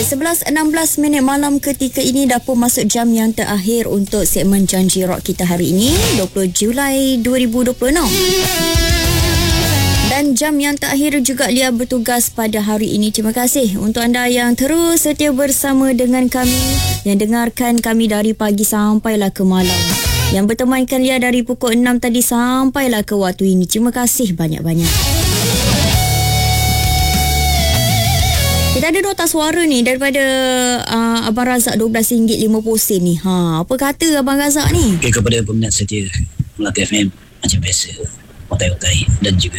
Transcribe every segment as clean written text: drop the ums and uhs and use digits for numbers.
11:16 malam ketika ini dah pun masuk jam yang terakhir untuk segmen Janji Rock kita hari ini, 20 Julai 2026. Dan jam yang terakhir juga Lia bertugas pada hari ini. Terima kasih untuk anda yang terus setia bersama dengan kami, yang dengarkan kami dari pagi sampailah ke malam, yang bertemankan Lia dari pukul 6 tadi sampailah ke waktu ini. Terima kasih banyak-banyak. Kita ada nota suara ni daripada Abang Razak RM12.50 ni. Apa kata Abang Razak ni? Okay, kepada peminat setia Melaka FM macam biasa, otai-otai, dan juga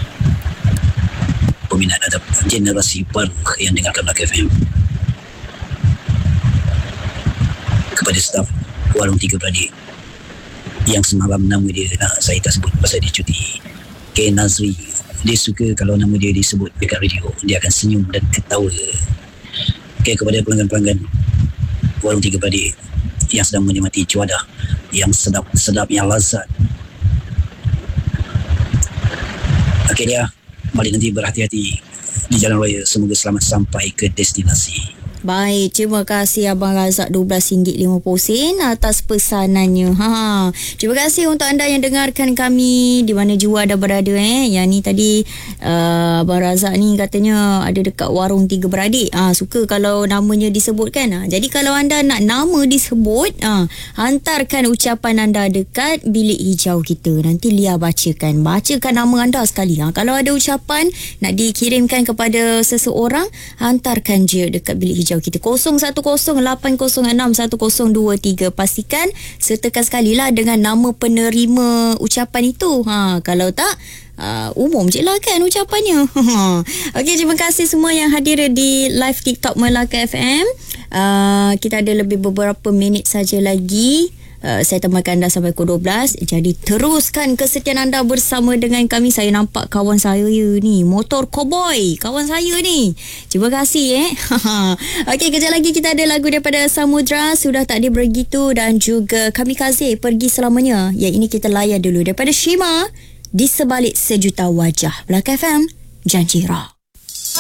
peminat atau generasi baru yang dengarkan Melaka FM. Kepada staf Warung Tiga Beradik yang semalam nama dia saya tak sebut pasal dia cuti, K. Nazri. Dia suka kalau nama dia disebut dekat radio, dia akan senyum dan ketawa. Okay, kepada pelanggan-pelanggan Warung Tiga Beradik yang sedang menikmati cuadah yang sedap, yang lazat. Akhirnya, mari nanti berhati-hati di jalan raya. Semoga selamat sampai ke destinasi. Baik, terima kasih Abang Razak RM12.50 atas pesanannya. Terima kasih untuk anda yang dengarkan kami di mana jua anda berada. Yang ni tadi Abang Razak ni katanya ada dekat Warung Tiga Beradik. Suka kalau namanya disebutkan. Jadi kalau anda nak nama disebut, hantarkan ucapan anda dekat bilik hijau kita. Nanti Lia bacakan nama anda sekali. Kalau ada ucapan nak dikirimkan kepada seseorang, hantarkan je dekat bilik hijau kita 0108061023. Pastikan sertakan sekali lah dengan nama penerima ucapan itu. Kalau tak, umum je lah kan ucapannya. Okey, terima kasih semua yang hadir di live TikTok Melaka FM. Kita ada lebih beberapa minit saja lagi. Saya temankan anda sampai pukul 12. Jadi teruskan kesetiaan anda bersama dengan kami. Saya nampak kawan saya ni, motor cowboy, kawan saya ni. Terima kasih Okey, kejap lagi kita ada lagu daripada Samudra, Sudah Tak Ada Begitu, dan juga Kamikaze, Pergi Selamanya. Yang ini kita layan dulu daripada Shima, Di Sebalik Sejuta Wajah. Melaka FM, Janji Rock.